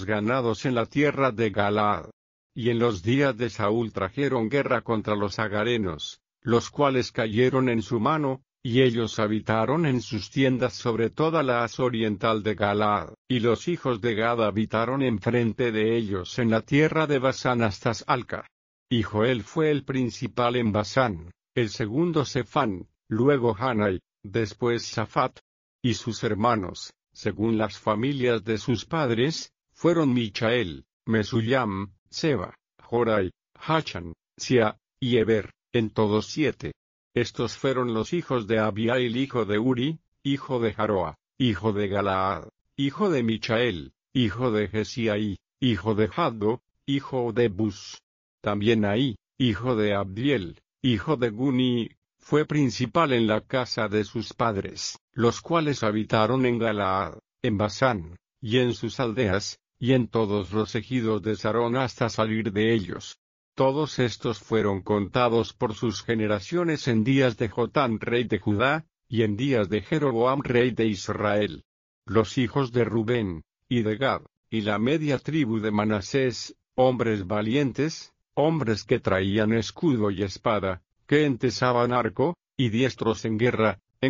ganados en la tierra de Galaad. Y en los días de Saúl trajeron guerra contra los agarenos, los cuales cayeron en su mano, y ellos habitaron en sus tiendas sobre toda la haz oriental de Galaad. Y los hijos de Gad habitaron enfrente de ellos en la tierra de Basán hasta Salca. Y Joel fue el principal en Basán, el segundo Zephán, luego Hanai, después Safat. Y sus hermanos, según las familias de sus padres, fueron Michael, Mesullam, Seba, Jorai, Hachan, Sia, y Eber, en todos 7. Estos fueron los hijos de Abiail hijo de Uri, hijo de Jaroa, hijo de Galaad, hijo de Michael, hijo de Jesiai, hijo de Jaddo, hijo de Bus. También Ahí, hijo de Abdiel, hijo de Guni, fue principal en la casa de sus padres, los cuales habitaron en Galaad, en Basán, y en sus aldeas, y en todos los ejidos de Sarón hasta salir de ellos. Todos estos fueron contados por sus generaciones en días de Jotán rey de Judá, y en días de Jeroboam rey de Israel. Los hijos de Rubén, y de Gad, y la media tribu de Manasés, hombres valientes, hombres que traían escudo y espada, que entesaban arco, y diestros en guerra, en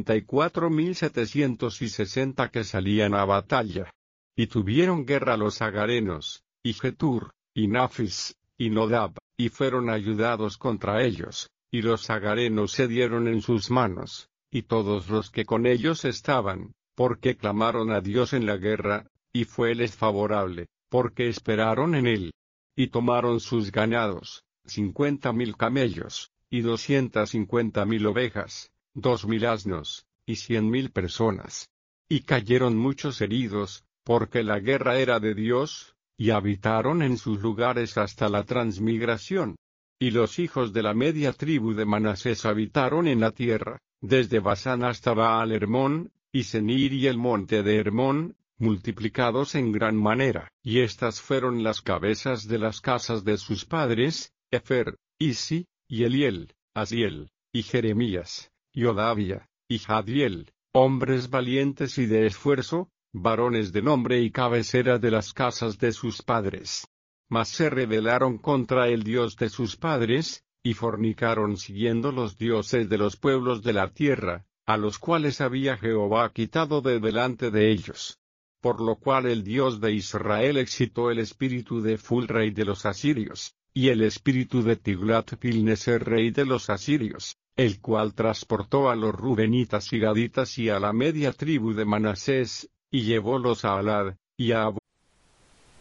44,760 que salían a batalla. Y tuvieron guerra los agarenos, y Getur, y Nafis, y Nodab, y fueron ayudados contra ellos, y los agarenos se dieron en sus manos, y todos los que con ellos estaban, porque clamaron a Dios en la guerra, y fueles favorable, porque esperaron en él. Y tomaron sus ganados, 50,000 camellos, y 250,000 ovejas, 2,000 asnos, y 100,000 personas. Y cayeron muchos heridos, porque la guerra era de Dios, y habitaron en sus lugares hasta la transmigración. Y los hijos de la media tribu de Manasés habitaron en la tierra, desde Basán hasta Baal Hermón, y Senir y el monte de Hermón, multiplicados en gran manera. Y estas fueron las cabezas de las casas de sus padres, Efer, Isi, y Eliel, Asiel, y Jeremías, y Odavia, y Jadiel, hombres valientes y de esfuerzo, varones de nombre y cabecera de las casas de sus padres. Mas se rebelaron contra el Dios de sus padres, y fornicaron siguiendo los dioses de los pueblos de la tierra, a los cuales había Jehová quitado de delante de ellos. Por lo cual el Dios de Israel excitó el espíritu de Ful rey de los asirios, y el espíritu de Tiglat-Pilneser rey de los asirios, el cual transportó a los rubenitas y gaditas y a la media tribu de Manasés, y llevólos a Alad, y a